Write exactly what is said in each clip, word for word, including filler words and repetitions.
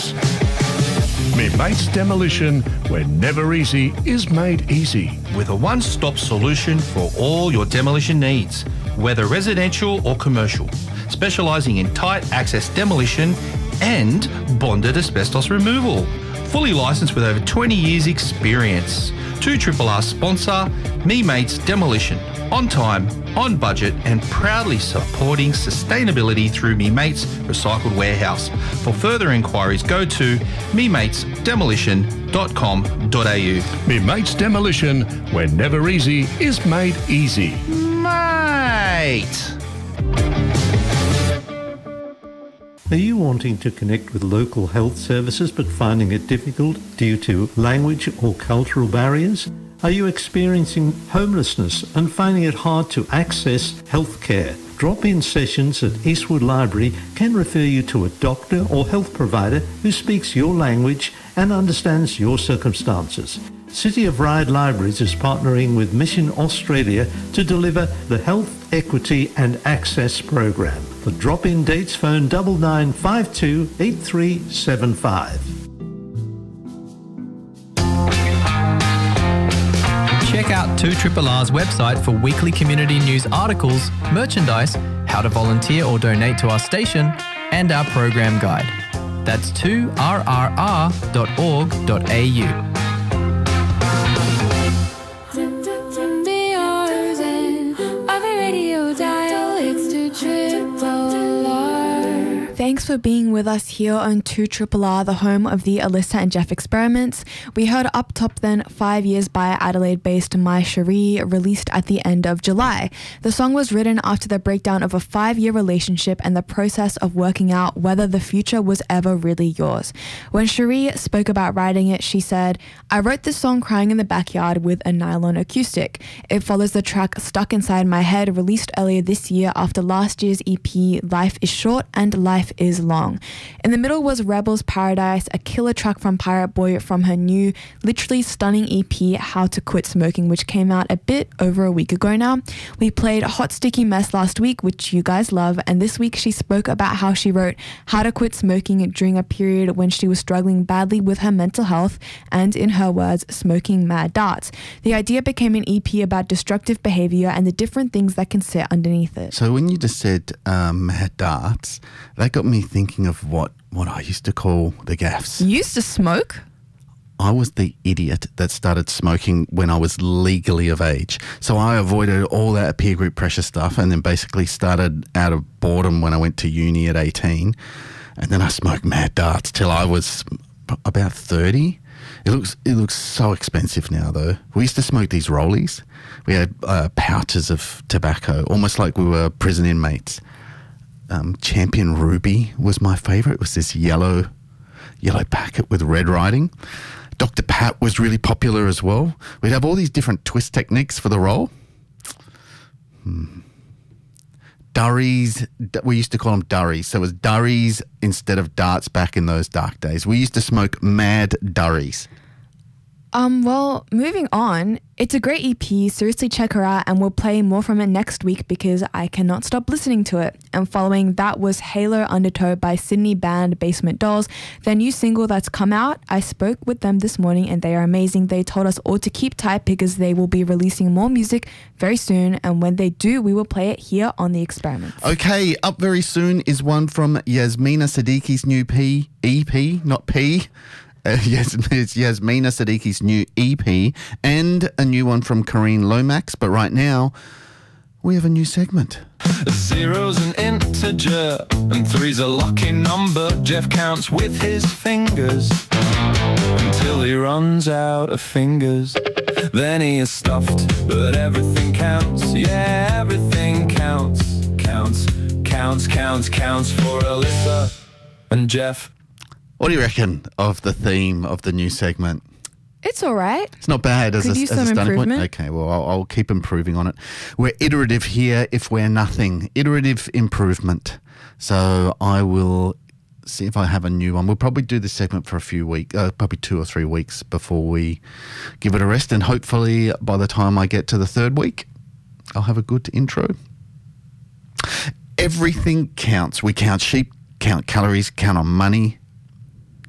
Mates. Me Mates Demolition, where never easy is made easy. With a one-stop solution for all your demolition needs, whether residential or commercial, specialising in tight access demolition and bonded asbestos removal. Fully licensed with over twenty years experience. two R R sponsor, Me Mates Demolition. On time, on budget and proudly supporting sustainability through Me Mates Recycled Warehouse. For further inquiries, go to me mates demolition dot com dot a u. Me Mates Demolition, where never easy is made easy. Mate! Are you wanting to connect with local health services but finding it difficult due to language or cultural barriers? Are you experiencing homelessness and finding it hard to access healthcare? Drop-in sessions at Eastwood Library can refer you to a doctor or health provider who speaks your language and understands your circumstances. City of Ryde Libraries is partnering with Mission Australia to deliver the Health, Equity and Access program. For drop-in dates, phone nine nine five two eight three seven five. Check out two R R R's website for weekly community news articles, merchandise, how to volunteer or donate to our station, and our program guide. That's two R R R dot org dot a u. Thanks for being with us here on two R R R, the home of the Alyssa and Jeff experiments. We heard Up Top Then, Five Years by Adelaide-based My Cherie, released at the end of July. The song was written after the breakdown of a five-year relationship and the process of working out whether the future was ever really yours. When Cherie spoke about writing it, she said, "I wrote this song crying in the backyard with a nylon acoustic. It follows the track Stuck Inside My Head, released earlier this year after last year's E P Life is Short and Life is Long." In the middle was Rebel's Paradise, a killer track from Pirate Boy from her new, literally stunning E P How to Quit Smoking, which came out a bit over a week ago now. We played Hot Sticky Mess last week, which you guys love, and this week she spoke about how she wrote How to Quit Smoking during a period when she was struggling badly with her mental health and, in her words, smoking mad darts. The idea became an E P about destructive behaviour and the different things that can sit underneath it. So when you just said um, mad darts, that got me thinking of what, what I used to call the gaffs. You used to smoke? I was the idiot that started smoking when I was legally of age. So I avoided all that peer group pressure stuff and then basically started out of boredom when I went to uni at eighteen. And then I smoked mad darts till I was about thirty. It looks it looks so expensive now, though. We used to smoke these rollies. We had uh, pouches of tobacco, almost like we were prison inmates. Um, Champion Ruby was my favourite. It was this yellow, yellow packet with red writing. Doctor Pat was really popular as well. We'd have all these different twist techniques for the roll. Hmm. Durries, we used to call them durries. So it was durries instead of darts back in those dark days. We used to smoke mad durries. Um, well, moving on, it's a great E P, seriously check her out, and we'll play more from it next week because I cannot stop listening to it. And following that was Halo Undertow by Sydney band Basement Dolls, their new single that's come out. I spoke with them this morning and they are amazing. They told us all to keep tight because they will be releasing more music very soon, and when they do, we will play it here on The Experiments. Okay, up very soon is one from Yasmina Siddiqui's new P, E P, not P. Uh, yes, it's Yasmina Siddiqui's new E P and a new one from Kareen Lomax. But right now, we have a new segment. Zero's an integer and three's a lucky number. Jeff counts with his fingers until he runs out of fingers. Then he is stuffed, but everything counts. Yeah, everything counts. Counts, counts, counts, counts for Alyssa and Jeff. What do you reckon of the theme of the new segment? It's all right. It's not bad as Could a, use as a some starting point. improvement. Okay, well, I'll, I'll keep improving on it. We're iterative here if we're nothing. Iterative improvement. So I will see if I have a new one. We'll probably do this segment for a few weeks, uh, probably two or three weeks before we give it a rest. And hopefully by the time I get to the third week, I'll have a good intro. Everything counts. We count sheep, count calories, count on money,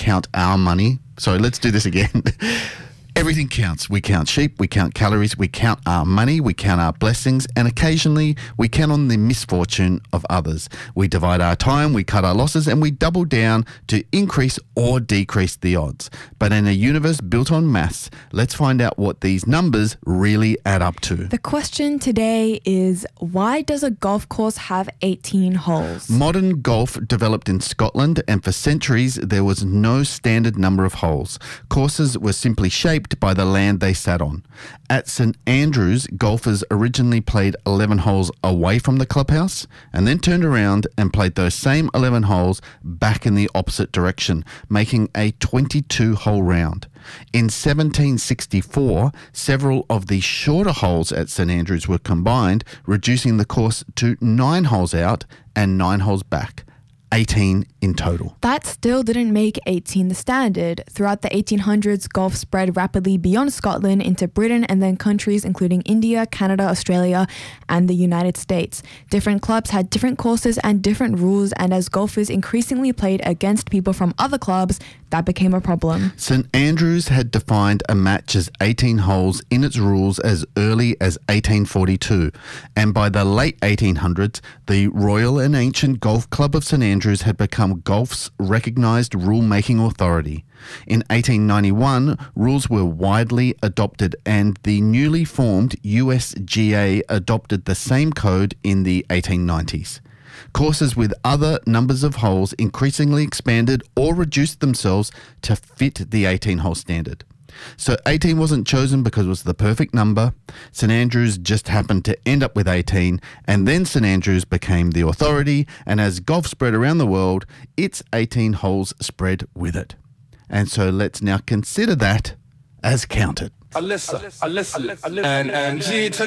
count our money. So let's do this again. Everything counts. We count sheep, we count calories, we count our money, we count our blessings, and occasionally we count on the misfortune of others. We divide our time, we cut our losses, and we double down to increase or decrease the odds. But in a universe built on maths, let's find out what these numbers really add up to. The question today is, why does a golf course have eighteen holes? Modern golf developed in Scotland, and for centuries there was no standard number of holes. Courses were simply shaped by the land they sat on. At St Andrews, golfers originally played eleven holes away from the clubhouse and then turned around and played those same eleven holes back in the opposite direction, making a twenty-two hole round. In seventeen sixty-four, several of the shorter holes at St Andrews were combined, reducing the course to nine holes out and nine holes back. eighteen in total. That still didn't make eighteen the standard. Throughout the eighteen hundreds, golf spread rapidly beyond Scotland into Britain and then countries including India, Canada, Australia, and the United States. Different clubs had different courses and different rules, and as golfers increasingly played against people from other clubs, that became a problem. St Andrews had defined a match as eighteen holes in its rules as early as eighteen forty-two, and by the late eighteen hundreds, the Royal and Ancient Golf Club of St Andrews had become golf's recognised rule-making authority. In eighteen ninety-one, rules were widely adopted, and the newly formed U S G A adopted the same code in the eighteen nineties. Courses with other numbers of holes increasingly expanded or reduced themselves to fit the eighteen-hole standard. So eighteen wasn't chosen because it was the perfect number. St Andrews just happened to end up with eighteen, and then St Andrews became the authority, and as golf spread around the world, its eighteen holes spread with it. And so let's now consider that as counted. Alyssa, Alyssa, Alyssa, and, and she took